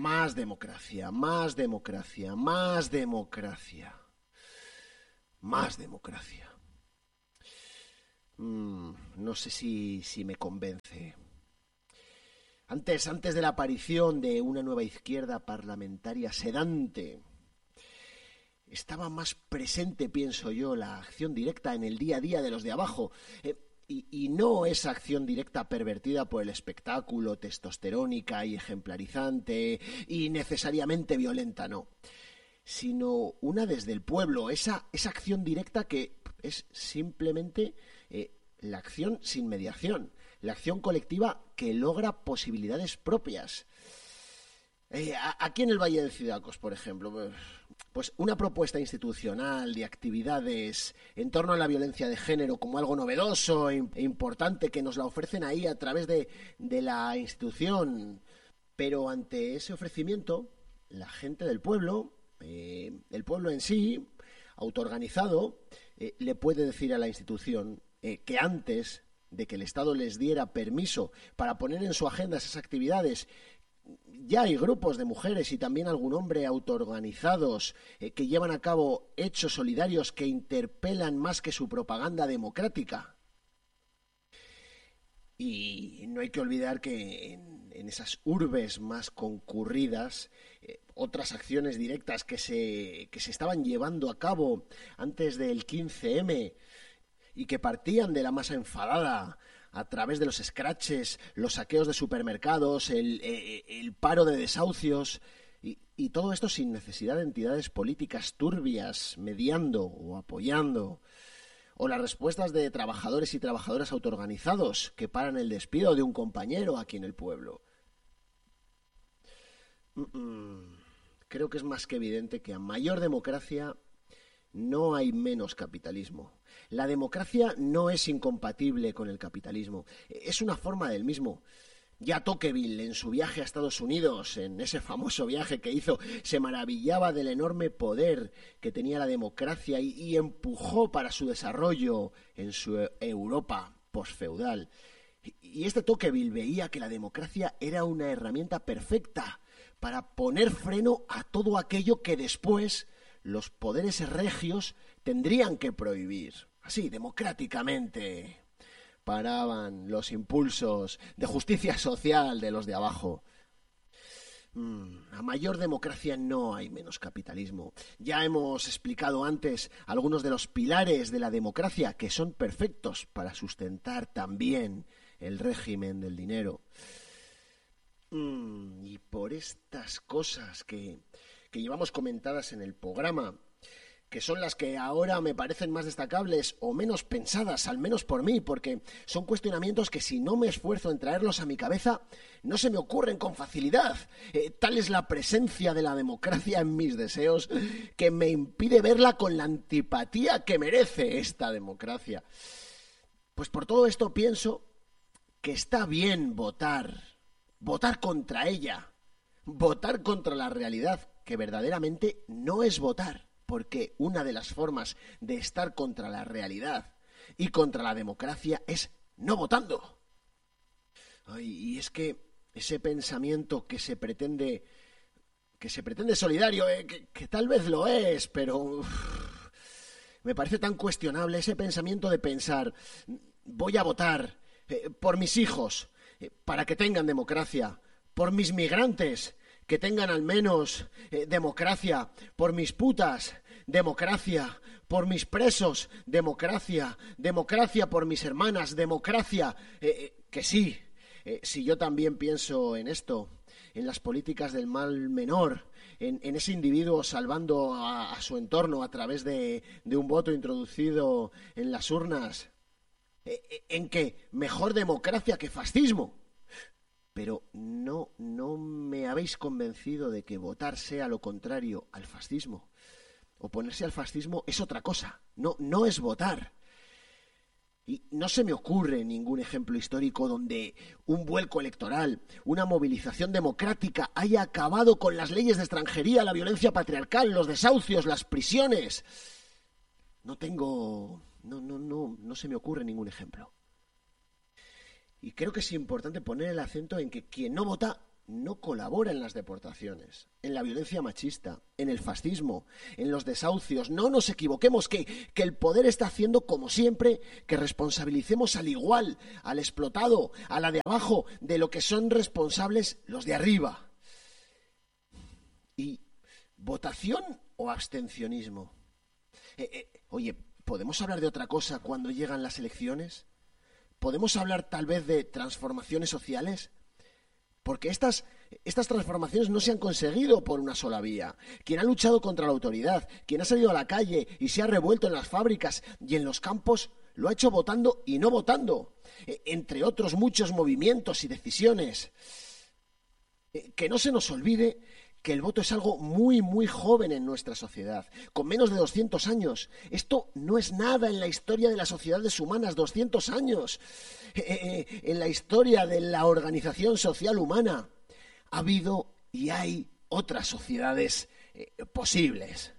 más democracia, más democracia, más democracia, más democracia. No sé si me convence. Antes de la aparición de una nueva izquierda parlamentaria sedante, estaba más presente, pienso yo, la acción directa en el día a día de los de abajo. Y no esa acción directa pervertida por el espectáculo, testosterónica y ejemplarizante y necesariamente violenta, no. Sino una desde el pueblo, esa acción directa que es simplemente la acción sin mediación, la acción colectiva que logra posibilidades propias. Aquí en el Valle de Cidacos, por ejemplo, pues una propuesta institucional de actividades en torno a la violencia de género como algo novedoso e importante que nos la ofrecen ahí a través de la institución. Pero ante ese ofrecimiento, la gente del pueblo, el pueblo en sí, autoorganizado, le puede decir a la institución que antes de que el Estado les diera permiso para poner en su agenda esas actividades, ya hay grupos de mujeres y también algún hombre autoorganizados que llevan a cabo hechos solidarios que interpelan más que su propaganda democrática. Y no hay que olvidar que en esas urbes más concurridas, otras acciones directas que se estaban llevando a cabo antes del 15M y que partían de la masa enfadada a través de los escraches, los saqueos de supermercados, el paro de desahucios, y todo esto sin necesidad de entidades políticas turbias mediando o apoyando, o las respuestas de trabajadores y trabajadoras autoorganizados que paran el despido de un compañero aquí en el pueblo. Creo que es más que evidente que a mayor democracia no hay menos capitalismo. La democracia no es incompatible con el capitalismo, es una forma del mismo. Ya Tocqueville, en su viaje a Estados Unidos, en ese famoso viaje que hizo, se maravillaba del enorme poder que tenía la democracia y empujó para su desarrollo en su Europa posfeudal. Y este Tocqueville veía que la democracia era una herramienta perfecta para poner freno a todo aquello que después los poderes regios tendrían que prohibir. Así, democráticamente paraban los impulsos de justicia social de los de abajo. A mayor democracia no hay menos capitalismo. Ya hemos explicado antes algunos de los pilares de la democracia que son perfectos para sustentar también el régimen del dinero. Y por estas cosas que llevamos comentadas en el programa, que son las que ahora me parecen más destacables o menos pensadas, al menos por mí, porque son cuestionamientos que si no me esfuerzo en traerlos a mi cabeza, no se me ocurren con facilidad. Tal es la presencia de la democracia en mis deseos que me impide verla con la antipatía que merece esta democracia. Pues por todo esto pienso que está bien votar contra ella, votar contra la realidad, que verdaderamente no es votar. Porque una de las formas de estar contra la realidad y contra la democracia es no votando. Y es que ese pensamiento que se pretende solidario, que tal vez lo es, pero me parece tan cuestionable ese pensamiento de pensar, voy a votar por mis hijos, para que tengan democracia, por mis migrantes, que tengan al menos democracia, por mis putas, democracia, por mis presos, democracia, democracia por mis hermanas, democracia, que sí, si yo también pienso en esto, en las políticas del mal menor, en ese individuo salvando a su entorno a través de un voto introducido en las urnas, en que mejor democracia que fascismo. Pero no me habéis convencido de que votar sea lo contrario al fascismo. Oponerse al fascismo es otra cosa, no es votar. Y no se me ocurre ningún ejemplo histórico donde un vuelco electoral, una movilización democrática haya acabado con las leyes de extranjería, la violencia patriarcal, los desahucios, las prisiones. No se me ocurre ningún ejemplo. Y creo que es importante poner el acento en que quien no vota no colabora en las deportaciones, en la violencia machista, en el fascismo, en los desahucios. No nos equivoquemos, que el poder está haciendo, como siempre, que responsabilicemos al igual, al explotado, a la de abajo, de lo que son responsables los de arriba. ¿Y votación o abstencionismo? Oye, ¿podemos hablar de otra cosa cuando llegan las elecciones? ¿Podemos hablar tal vez de transformaciones sociales? Porque estas transformaciones no se han conseguido por una sola vía. Quien ha luchado contra la autoridad, quien ha salido a la calle y se ha revuelto en las fábricas y en los campos, lo ha hecho votando y no votando. Entre otros muchos movimientos y decisiones. Que no se nos olvide que el voto es algo muy, muy joven en nuestra sociedad, con menos de 200 años. Esto no es nada en la historia de las sociedades humanas, 200 años. En la historia de la organización social humana ha habido y hay otras sociedades posibles.